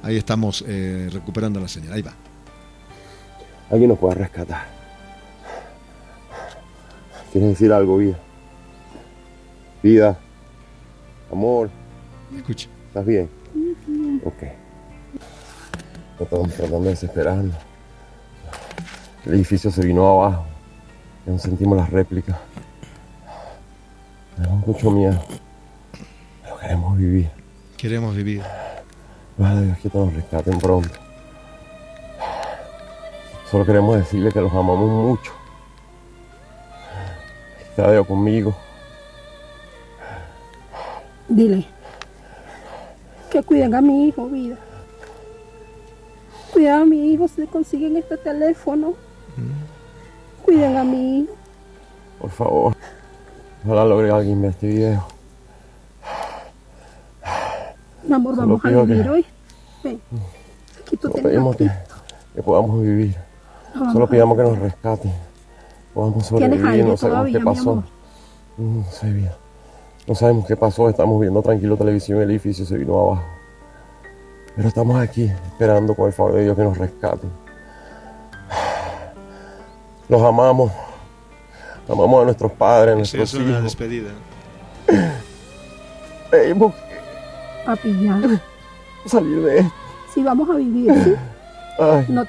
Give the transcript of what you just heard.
ahí estamos recuperando la señal. Ahí va. Alguien nos puede rescatar. ¿Quieres decir algo, vida? Vida. Amor. Escucha. ¿Estás bien? Ok. No estamos tratando de desesperarnos. El edificio se vino abajo. Ya no sentimos las réplicas. Tenemos mucho miedo. Pero queremos vivir. Queremos vivir. Ojalá Dios que nos rescaten pronto. Solo queremos decirle que los amamos mucho. Está Dios conmigo. Dile que cuiden a mi hijo, vida. Cuiden a mi hijo si consiguen este teléfono. Cuiden a mi hijo. Por favor. Ojalá logre alguien ver este video. Mi amor, Solo vamos a pido vivir que- hoy. Ven. Aquí tú Solo tienes pedimos aquí. que podamos vivir. Vamos Solo a pidamos que nos rescaten. Podamos sobrevivir. aire No sabemos todavía, qué mi pasó. amor. No sé bien. No sabemos qué pasó. Estamos viendo tranquilo televisión. El edificio se vino abajo. Pero estamos aquí esperando con el favor de Dios que nos rescaten. Los amamos. Amamos a nuestros padres, a Eso nuestros es una hijos. despedida. Pedimos Papi, ya. salir de esto. Si vamos a vivir, ¿sí? Ay. No